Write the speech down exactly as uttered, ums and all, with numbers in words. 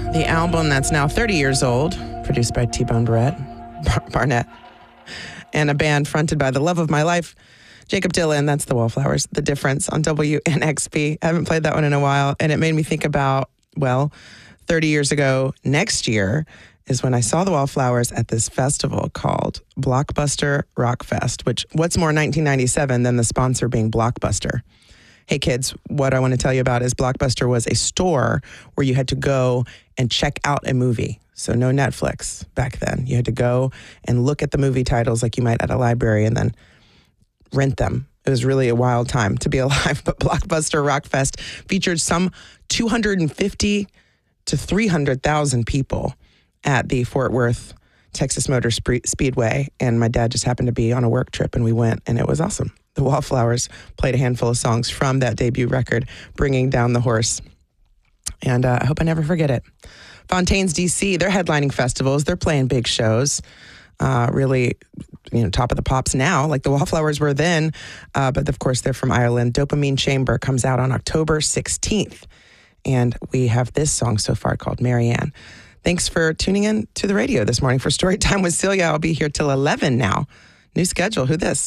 The album that's now thirty years old, produced by T-Bone Barrett, Bar- Barnett, and a band fronted by the love of my life, Jacob Dylan. That's the Wallflowers. The Difference on W N X P. I haven't played that one in a while, and it made me think about, well, thirty years ago next year is when I saw the Wallflowers at this festival called Blockbuster Rock Fest, which what's more nineteen ninety-seven than the sponsor being Blockbuster? Hey kids, what I want to tell you about is Blockbuster was a store where you had to go and check out a movie. So no Netflix back then. You had to go and look at the movie titles like you might at a library and then rent them. It was really a wild time to be alive. But Blockbuster Rock Fest featured some two hundred fifty to three hundred thousand people at the Fort Worth Texas Motor Spe- Speedway. And my dad just happened to be on a work trip and we went and it was awesome. The Wallflowers played a handful of songs from that debut record, Bringing Down the Horse. And uh, I hope I never forget it. Fontaine's D C, they're headlining festivals. They're playing big shows. Uh, really, you know, top of the pops now, like the Wallflowers were then. Uh, but of course, they're from Ireland. Dopamine Chamber comes out on October sixteenth. And we have this song so far called Marianne. Thanks for tuning in to the radio this morning for Storytime with Celia. I'll be here till eleven now. New schedule. Who this?